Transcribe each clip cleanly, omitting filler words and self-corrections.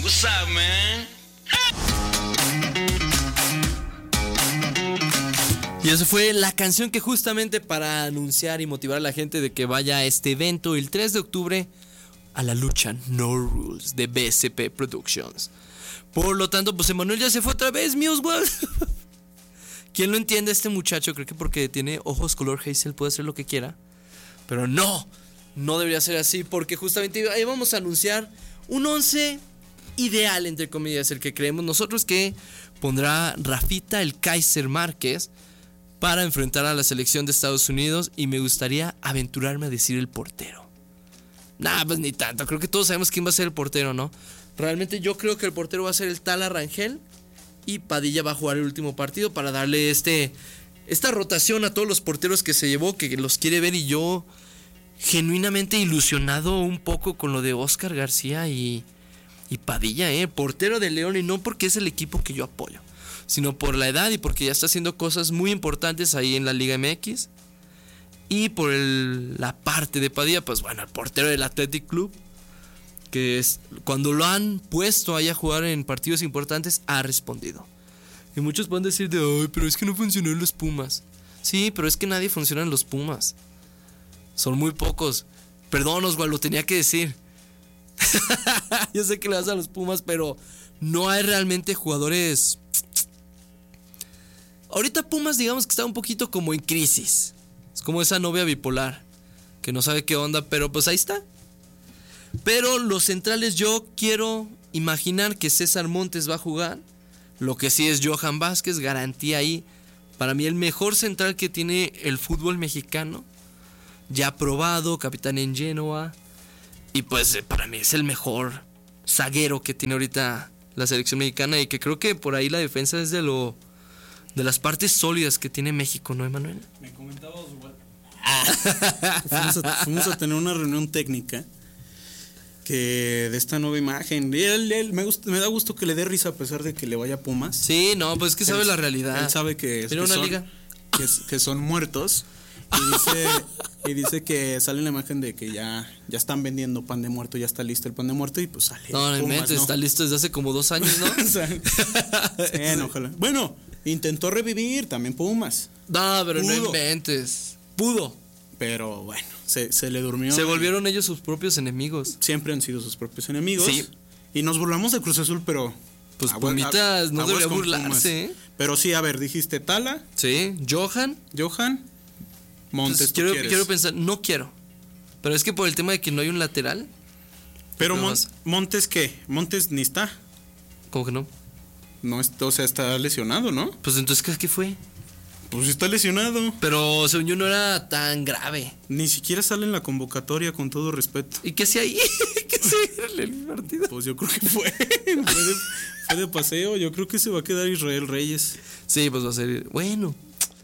What's up, man? Y eso fue la canción que justamente para anunciar y motivar a la gente de que vaya a este evento el 3 de octubre a la lucha No Rules de BSP Productions. Por lo tanto, pues Emanuel ya se fue otra vez, Musewell. ¿Quién lo entiende? Este muchacho cree que porque tiene ojos color hazel puede hacer lo que quiera. Pero no debería ser así, porque justamente ahí vamos a anunciar un 11 ideal, entre comillas, el que creemos nosotros que pondrá Rafita el Kaiser Márquez para enfrentar a la selección de Estados Unidos. Y me gustaría aventurarme a decir el portero. Nah, pues ni tanto, creo que todos sabemos quién va a ser el portero, ¿no? Realmente yo creo que el portero va a ser el Tala Rangel, y Padilla va a jugar el último partido para darle esta rotación a todos los porteros que se llevó, que los quiere ver. Y yo genuinamente ilusionado un poco con lo de Oscar García y Padilla, portero de León, y no porque es el equipo que yo apoyo, sino por la edad y porque ya está haciendo cosas muy importantes ahí en la Liga MX. Y por la parte de Padilla, pues bueno, el portero del Athletic Club, que es, cuando lo han puesto ahí a jugar en partidos importantes, ha respondido. Y muchos van a decir ay, pero es que no funcionó en los Pumas. Sí, pero es que nadie funciona en los Pumas. Son muy pocos. Perdón, Oswald, lo tenía que decir. Yo sé que le vas a los Pumas, pero no hay realmente jugadores. Ahorita Pumas, digamos que está un poquito como en crisis. Es como esa novia bipolar que no sabe qué onda, pero pues ahí está. Pero los centrales, yo quiero imaginar que César Montes va a jugar. Lo que sí es Johan Vázquez, garantía ahí. Para mí el mejor central que tiene el fútbol mexicano, ya probado, capitán en Genoa. Y pues para mí es el mejor zaguero que tiene ahorita la selección mexicana. Y que creo que por ahí la defensa es de las partes sólidas que tiene México, ¿no, Emanuel? Me comentabas, igual. Fuimos a tener una reunión técnica que de esta nueva imagen. Y él me da gusto que le dé risa a pesar de que le vaya a Pumas. Sí, no, pues es que sabe la realidad. Él sabe que son muertos. Y dice que sale la imagen de que ya están vendiendo pan de muerto, ya está listo el pan de muerto y pues sale. No, Pumas, ¿no? Está listo desde hace como 2 años, ¿no? O sea, sí, ojalá. Bueno, intentó revivir también Pumas. No, pero no inventes. Pudo. Pero bueno, se le durmió. Se volvieron ellos sus propios enemigos. Siempre han sido sus propios enemigos. Sí. Y nos burlamos de Cruz Azul, pero pues Pumitas no debería burlarse, ¿eh? Pero sí, a ver, dijiste Tala. Sí, Johan. Montes, pues quiero pensar, no quiero. Pero es que por el tema de que no hay un lateral. Pero Montes, ¿qué? Montes ni está. ¿Cómo que no? No, o sea, está lesionado, ¿no? Pues entonces, ¿qué fue? Pues está lesionado. Pero según yo no era tan grave. Ni siquiera sale en la convocatoria, con todo respeto. ¿Y qué hacía ahí? ¿Qué hacía en el partido? Pues yo creo que fue de paseo. Yo creo que se va a quedar Israel Reyes. Sí, pues va a ser. Bueno.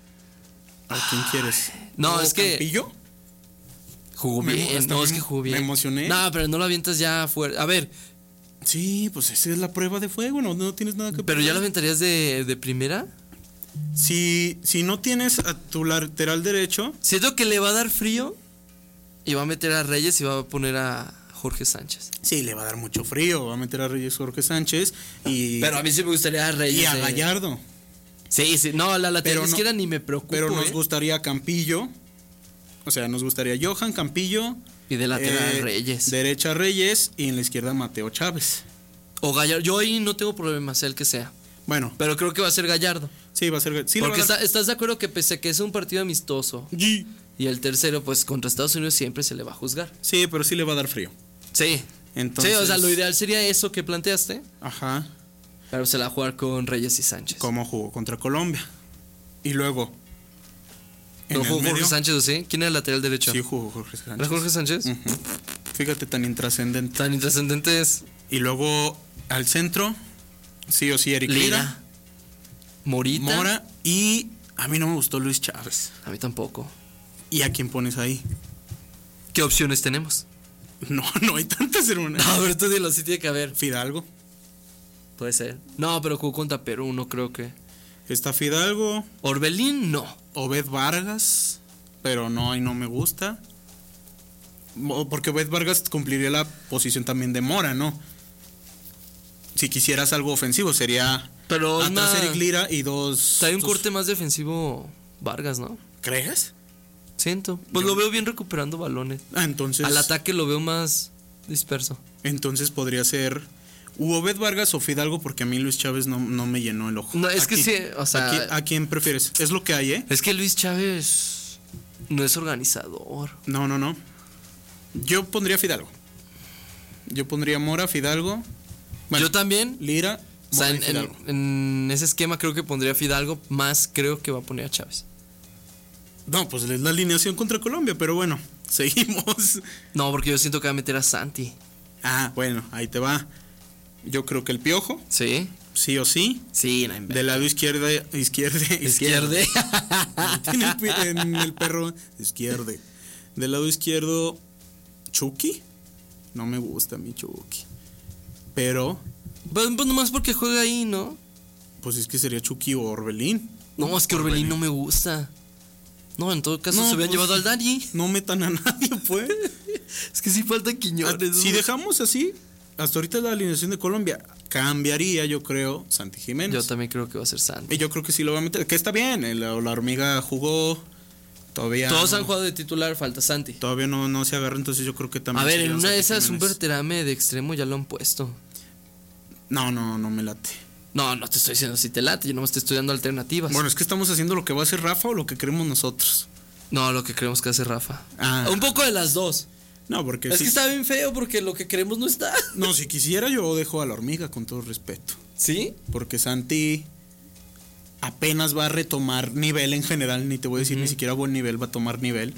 ¿A quién quieres? No, es que. ¿Campillo? Jugó bien. No, es que jugó bien. Me emocioné. No, pero no lo avientas ya fuera. A ver. Sí, pues esa es la prueba de fuego. No tienes nada que ¿Pero ya lo aventarías de primera? Si no tienes a tu lateral derecho. Siento que le va a dar frío y va a meter a Reyes y va a poner a Jorge Sánchez. Sí, le va a dar mucho frío. Va a meter a Reyes, Jorge Sánchez y. Pero a mí sí me gustaría a Reyes. Y a Gallardo. Sí. No, la lateral izquierda ni me preocupa. Pero nos gustaría Campillo. O sea, nos gustaría Johan, Campillo. Y de lateral Reyes. Derecha Reyes y en la izquierda Mateo Chávez. O Gallardo. Yo ahí no tengo problema, sea el que sea. Bueno. Pero creo que va a ser Gallardo. Sí, va a ser. Sí, porque estás de acuerdo que pese a que es un partido amistoso. Sí. Y el tercero, pues contra Estados Unidos siempre se le va a juzgar. Sí, pero sí le va a dar frío. Sí. Entonces. Sí, o sea, lo ideal sería eso que planteaste. Ajá. Pero se la va a jugar con Reyes y Sánchez. Como jugó contra Colombia. Y luego. ¿No jugó Jorge Sánchez o sí? ¿Quién era el lateral derecho? Sí, jugó Jorge Sánchez. ¿Era Jorge Sánchez? Uh-huh. Fíjate, tan intrascendente. Tan intrascendente es. Y luego al centro, sí o sí, Eric Lira. Mora. Y a mí no me gustó Luis Chávez. A mí tampoco. ¿Y a quién pones ahí? ¿Qué opciones tenemos? No hay tantas, hermano. No, pero tú dilo, sí tiene que haber. Fidalgo. Puede ser. No, pero jugó contra Perú, no creo que. Está Fidalgo. Orbelín, no. Obed Vargas, pero no, y no me gusta. Porque Obed Vargas cumpliría la posición también de Mora, ¿no? si quisieras algo ofensivo, sería Pero atrás Eric Lira y dos... Trae un corte más defensivo Vargas, ¿no? ¿Crees? Siento. Pues lo veo bien recuperando balones. Entonces... Al ataque lo veo más disperso. Entonces podría ser Obed Vargas o Fidalgo, porque a mí Luis Chávez no me llenó el ojo. No, es que sí, o sea... ¿A quién prefieres? Es lo que hay, ¿eh? Es que Luis Chávez no es organizador. No. Yo pondría Fidalgo. Yo pondría Mora, Fidalgo. Bueno, yo también. Lira, Mora y Fidalgo. En ese esquema creo que pondría Fidalgo, más creo que va a poner a Chávez. No, pues es la alineación contra Colombia, pero bueno, seguimos. No, porque yo siento que va a meter a Santi. Ah, bueno, ahí te va. Yo creo que el Piojo, ¿Sí? sí o sí. Sí, no De lado izquierda. Tiene en el perro izquierda. Del lado izquierdo, Chucky. No me gusta mi Chucky. Pero, Pues nomás porque juega ahí, ¿no? pues es que sería Chucky o Orbelín. No, es que Orbelín no me gusta. No, en todo caso No, se hubieran pues, llevado al Dani. No metan a nadie, pues. Es que sí falta Quiñones. Si dejamos así, hasta ahorita la alineación de Colombia cambiaría, yo creo, Santi Jiménez. Yo también creo que va a ser Santi. Y yo creo que sí lo va a meter. Que está bien, la hormiga jugó. Todavía. Todos no, han jugado de titular, falta Santi. Todavía no se agarra, entonces yo creo que también. A ver, sería en una de Santi esas un Jiménez. Berterame de extremo ya lo han puesto. No me late. No te estoy diciendo si te late, yo nomás te estoy dando alternativas. Bueno, es que estamos haciendo lo que va a hacer Rafa o lo que queremos nosotros. No, lo que creemos que hace Rafa. Ah. Un poco de las dos. No, porque Es que está bien feo porque lo que queremos no está. No, si quisiera yo dejo a la hormiga con todo respeto. ¿Sí? Porque Santi apenas va a retomar nivel en general, ni te voy a decir ni siquiera buen nivel, va a tomar nivel.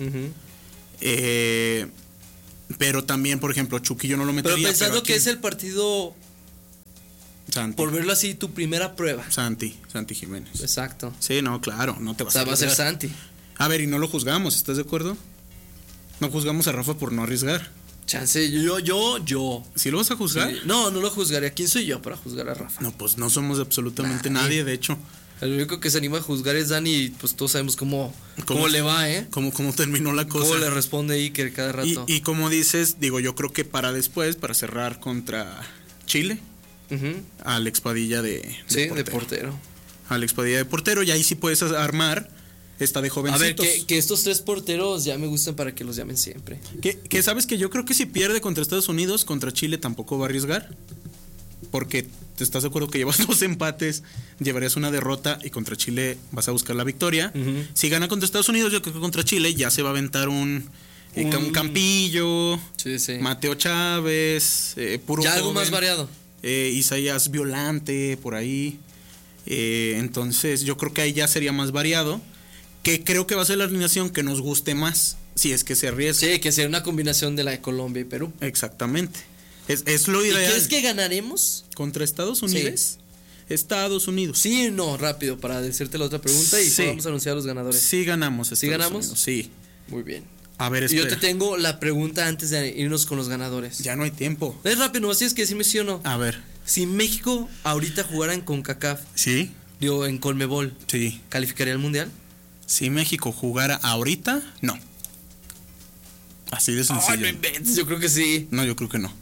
Pero también, por ejemplo, Chucky yo no lo metería. Pero pensando ¿a que quién? es el partido, Santi. por verlo así, tu primera prueba. Santi Jiménez. Exacto. Sí, no, claro, no te O vas sea, a va a ser arriesgar. Santi. A ver, y no lo juzgamos, ¿estás de acuerdo? No juzgamos a Rafa por no arriesgar. Chance, yo. ¿Sí lo vas a juzgar? Sí. No lo juzgaría. ¿Quién soy yo para juzgar a Rafa? No, pues no somos absolutamente nadie, de hecho. El único que se anima a juzgar es Dani y pues todos sabemos cómo le va, ¿eh? ¿Cómo terminó la cosa? Cómo le responde Iker cada rato. Y como dices, digo, yo creo que para después, para cerrar contra Chile, Ujú. Alex Padilla de portero. Alex Padilla de portero, y ahí sí puedes armar esta de A jovencitos. ver, que estos tres porteros ya me gustan para que los llamen siempre. Que sabes que yo creo que si pierde contra Estados Unidos, contra Chile tampoco va a arriesgar. Porque te estás de acuerdo que llevas 2 empates, llevarías una derrota y contra Chile vas a buscar la victoria. Ujú. Si gana contra Estados Unidos, yo creo que contra Chile ya se va a aventar un Campillo, Sí. Mateo Chávez, puro Ya algo joven, más variado. Isaías Violante, por ahí. Entonces yo creo que ahí ya sería más variado. Que creo que va a ser la alineación que nos guste más, si es que se arriesga. Sí, que sea una combinación de la de Colombia y Perú. Exactamente. Es lo ¿Y ideal. crees que ganaremos? ¿Contra Estados Unidos? Estados Unidos. Sí, no, rápido, para decirte la otra pregunta y Sí. vamos a anunciar a los ganadores. Sí ganamos. ¿Sí Estados ganamos? Unidos, sí. Muy bien. A ver, Y yo espera. te tengo la pregunta antes de irnos con los ganadores. Ya no hay tiempo. Es rápido, nomás tienes que decirme sí o no. A ver. Si México ahorita jugara en CONCACAF, ¿Sí? digo, en Conmebol, Sí. ¿calificaría al Mundial? Si México jugara ahorita, no. Así de sencillo. Ay, no inventes, yo creo que sí. No, yo creo que no.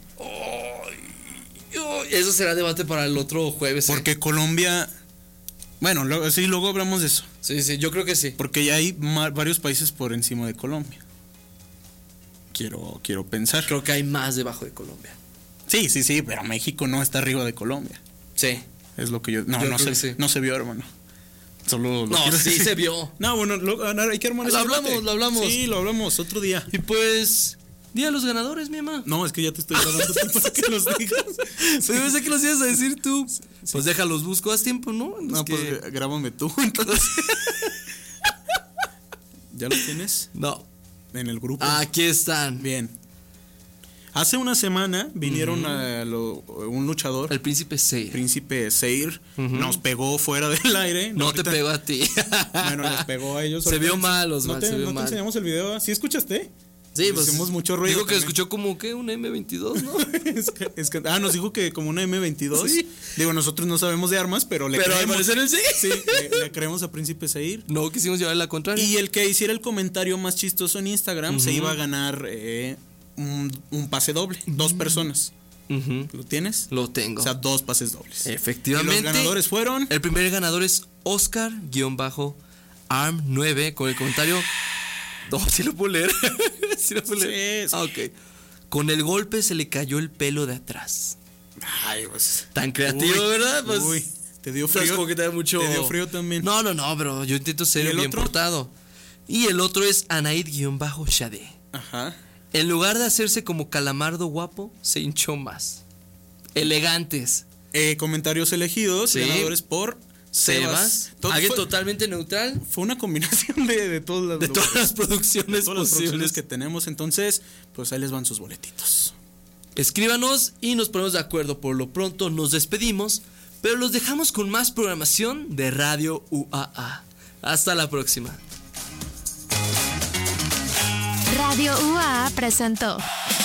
Eso será debate para el otro jueves. Porque Colombia... Bueno, sí, luego hablamos de eso. Sí, yo creo que sí. Porque ya hay varios países por encima de Colombia. Quiero pensar. Creo que hay más debajo de Colombia. Sí, pero México no está arriba de Colombia. Sí. Es lo que yo... No, Yo no creo se, que sí. no se vio, hermano. Solo lo No, quiero sí decir. se vio. No, bueno, hay que armar Lo ese hablamos, debate. lo hablamos. Sí, lo hablamos otro día. Y pues, día a los ganadores, mi mamá. No, es que ya te estoy dando tiempo para que los digas. Yo pensé que los ibas a decir tú. Pues déjalos, busco, haz tiempo, ¿no? No, pues grábame tú, entonces. ¿Ya los tienes? No. En el grupo. Aquí están. Bien. Hace una semana vinieron un luchador, El príncipe Seiya. Príncipe Seir, nos pegó fuera del aire. No te ahorita- pegó a ti. Bueno, les pegó a ellos. Se Ahorita vio les- mal, ¿No Osman, te, se vio ¿no te mal. enseñamos el video? ¿Sí escuchaste? Sí, pues. Hicimos mucho ruido Dijo que también. escuchó como que un M22, ¿no? Nos dijo que como una M22. Sí. Digo, nosotros no sabemos de armas, pero le Pero al creemos. parecer él sí. Sí, le creemos a Príncipe Seir. No quisimos llevarle la contraria. Y el que hiciera el comentario más chistoso en Instagram se iba a ganar un pase doble. 2 personas. Ujú. ¿Lo tienes? Lo tengo. O sea, 2 pases dobles. Efectivamente. Y los ganadores fueron... El primer ganador es Oscar-Arm9 con el comentario. No, sí lo puedo leer. Sí lo puedo leer. Sí. Ok. Con el golpe se le cayó el pelo de atrás. Ay, pues... Tan creativo, Uy, ¿verdad? Pues, uy, te dio sabes frío. como que te da mucho... Te dio frío también. No, pero yo intento ser ¿Y el bien otro? portado. Y el otro es Anaid-Shade. Ajá. En lugar de hacerse como calamardo guapo, se hinchó más. Elegantes. Comentarios elegidos, Sí. ganadores por Sebas. Alguien totalmente neutral. Fue una combinación de todas las... De todas las producciones todas las producciones posibles. que tenemos. Entonces, pues ahí les van sus boletitos. Escríbanos y nos ponemos de acuerdo. Por lo pronto nos despedimos, pero los dejamos con más programación de Radio UAA. Hasta la próxima. Radio UAA presentó